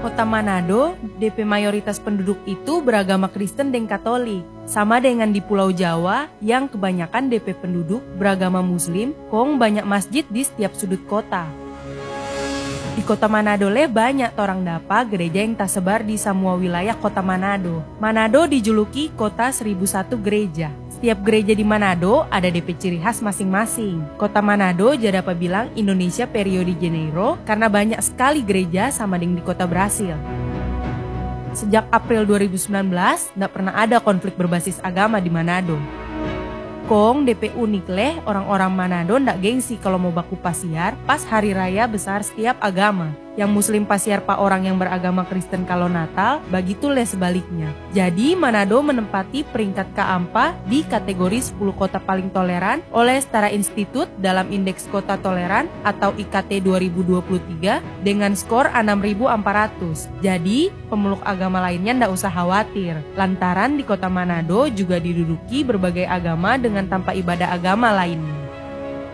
Kota Manado, DP mayoritas penduduk itu beragama Kristen dan Katolik. Sama dengan di Pulau Jawa, yang kebanyakan DP penduduk beragama Muslim, kong banyak masjid di setiap sudut kota. Di Kota Manado banyak orang dapa gereja yang tersebar di semua wilayah Kota Manado. Manado dijuluki Kota 1001 Gereja. Setiap gereja di Manado ada DP ciri khas masing-masing. Kota Manado jadi apa bilang Indonesia Rio de Janeiro karena banyak sekali gereja sama dengan di kota Brasil. Sejak April 2019, tidak pernah ada konflik berbasis agama di Manado. Kong DP unik orang-orang Manado ndak gengsi kalau mau baku pasiar pas hari raya besar setiap agama. Yang Muslim pasiar pa orang yang beragama Kristen kalau Natal, begitu sebaliknya. Jadi Manado menempati peringkat keempat di kategori 10 kota paling toleran oleh Setara Institute dalam Indeks Kota Toleran atau IKT 2023 dengan skor 6.400. Jadi pemeluk agama lainnya ndak usah khawatir, lantaran di Kota Manado juga diduduki berbagai agama dengan tanpa ibadah agama lainnya.